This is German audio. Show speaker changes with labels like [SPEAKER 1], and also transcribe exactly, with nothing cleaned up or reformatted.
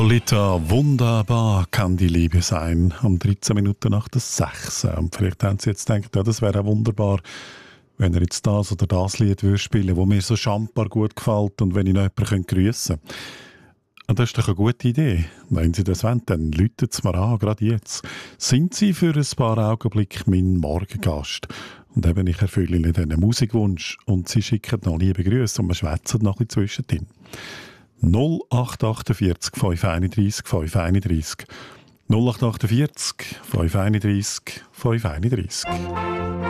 [SPEAKER 1] Lolita, wunderbar kann die Liebe sein. Um dreizehn Minuten nach der sechs. Und vielleicht haben Sie jetzt gedacht, ja, das wäre auch wunderbar, wenn er jetzt das oder das Lied würde spielen, wo mir so schambar gut gefällt und wenn ich noch jemanden grüssen könnte. Und das ist doch eine gute Idee. Wenn Sie das wollen, dann läuten Sie mir an, gerade jetzt. Sind Sie für ein paar Augenblicke mein Morgengast? Und eben, ich erfülle Ihnen diesen Musikwunsch und Sie schicken noch liebe Grüße und wir schwätzen noch ein bisschen zwischendrin. null acht achtundvierzig fünf einunddreißig fünf einunddreißig null acht achtundvierzig fünf einunddreißig fünf einunddreißig